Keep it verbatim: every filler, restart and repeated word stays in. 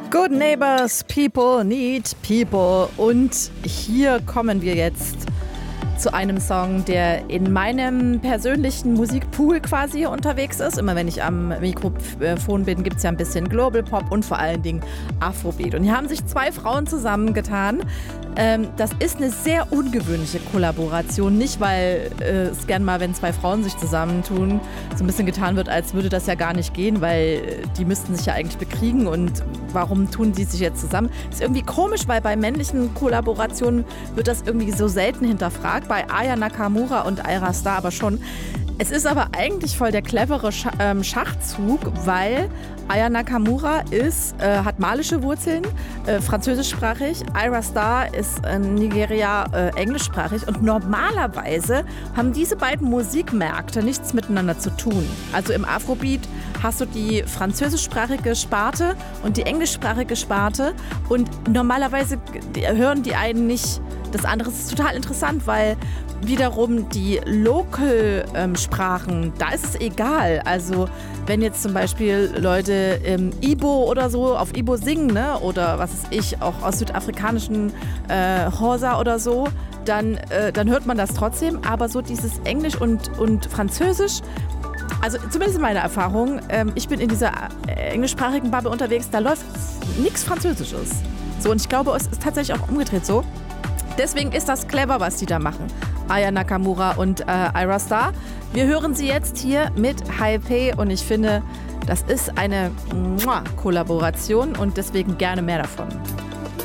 Good neighbors, people need people. Und hier kommen wir jetzt zu einem Song, der in meinem persönlichen Musikpool quasi unterwegs ist. Immer wenn ich am Mikrofon bin, gibt es ja ein bisschen Global Pop und vor allen Dingen Afrobeat. Und hier haben sich zwei Frauen zusammengetan. Ähm, das ist eine sehr ungewöhnliche Kollaboration. Nicht, weil äh, es gern mal, wenn zwei Frauen sich zusammentun, so ein bisschen getan wird, als würde das ja gar nicht gehen, weil die müssten sich ja eigentlich bekriegen. Und warum tun die sich jetzt zusammen? Ist irgendwie komisch, weil bei männlichen Kollaborationen wird das irgendwie so selten hinterfragt. Bei Aya Nakamura und Ayra Starr aber schon. Es ist aber eigentlich voll der clevere Sch- ähm, Schachzug, weil Aya Nakamura ist, äh, hat malische Wurzeln, äh, französischsprachig. Ayra Starr ist in Nigeria äh, englischsprachig. Und normalerweise haben diese beiden Musikmärkte nichts miteinander zu tun. Also im Afrobeat hast du die französischsprachige Sparte und die englischsprachige Sparte. Und normalerweise hören die einen nicht. Das andere ist total interessant, weil wiederum die Local-Sprachen, da ist es egal. Also wenn jetzt zum Beispiel Leute im Ibo oder so auf Ibo singen, ne? Oder was weiß ich, auch aus südafrikanischen äh, Xhosa oder so, dann, äh, dann hört man das trotzdem. Aber so dieses Englisch und, und Französisch, also zumindest in meiner Erfahrung, ähm, ich bin in dieser äh, englischsprachigen Bubble unterwegs, da läuft nichts Französisches. So, und ich glaube, es ist tatsächlich auch umgedreht so. Deswegen ist das clever, was die da machen. Aya Nakamura und äh, Ayra Starr. Wir hören sie jetzt hier mit Hype und ich finde, das ist eine Mua-Kollaboration und deswegen gerne mehr davon.